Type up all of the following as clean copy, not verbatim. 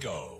go.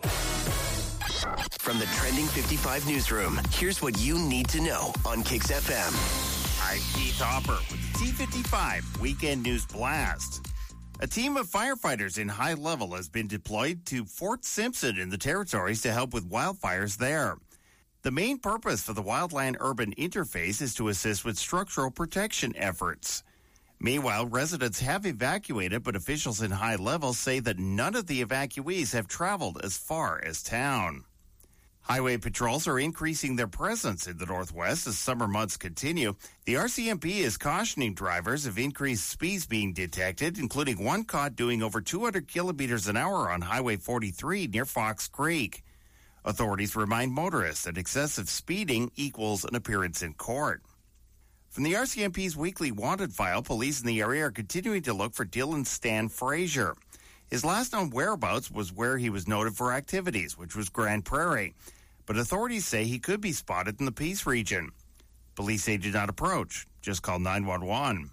From the Trending 55 newsroom, here's what you need to know on Kicks FM. I'm Keith Hopper with the T55 Weekend News Blast. A team of firefighters in High Level has been deployed to Fort Simpson in the Territories to help with wildfires there. The main purpose for the Wildland-Urban Interface is to assist with structural protection efforts. Meanwhile, residents have evacuated, but officials in High Level say that none of the evacuees have traveled as far as town. Highway patrols are increasing their presence in the Northwest as summer months continue. The RCMP is cautioning drivers of increased speeds being detected, including one caught doing over 200 kilometers an hour on Highway 43 near Fox Creek. Authorities remind motorists that excessive speeding equals an appearance in court. From the RCMP's weekly wanted file, police in the area are continuing to look for Dylan Stan Frazier. His last known whereabouts was where he was noted for activities, which was Grand Prairie. But authorities say he could be spotted in the Peace region. Police say do not approach. Just call 911.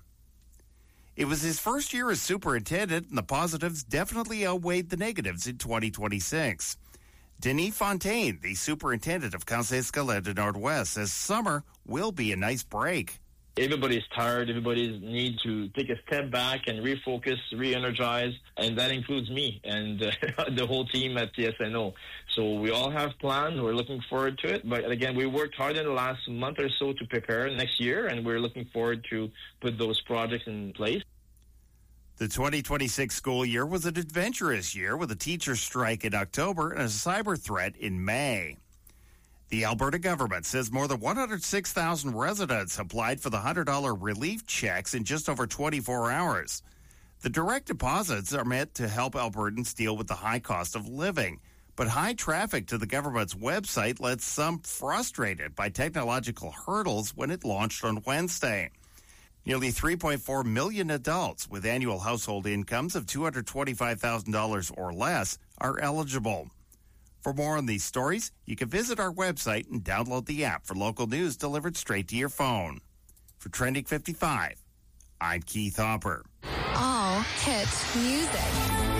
It was his first year as superintendent, and the positives definitely outweighed the negatives in 2026. Denis Fontaine, the superintendent of Conseil Scolaire de Nord-Ouest, says summer will be a nice break. Everybody's tired. Everybody needs to take a step back and refocus, re-energize, and that includes me and the whole team at CSNO. So we all have plans. We're looking forward to it. But again, we worked hard in the last month or so to prepare next year, and we're looking forward to put those projects in place. The 2026 school year was an adventurous year with a teacher strike in October and a cyber threat in May. The Alberta government says more than 106,000 residents applied for the $100 relief checks in just over 24 hours. The direct deposits are meant to help Albertans deal with the high cost of living, but high traffic to the government's website led some frustrated by technological hurdles when it launched on Wednesday. Nearly 3.4 million adults with annual household incomes of $225,000 or less are eligible. For more on these stories, you can visit our website and download the app for local news delivered straight to your phone. For Trending 55, I'm Keith Hopper. All hit music.